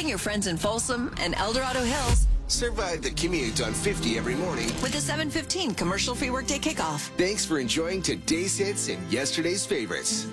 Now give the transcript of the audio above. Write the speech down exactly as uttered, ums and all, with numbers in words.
Dropping your friends in Folsom and El Dorado Hills Survive the commute on fifty every morning. with the seven fifteen commercial-free workday kickoff. Thanks for enjoying today's hits and yesterday's favorites.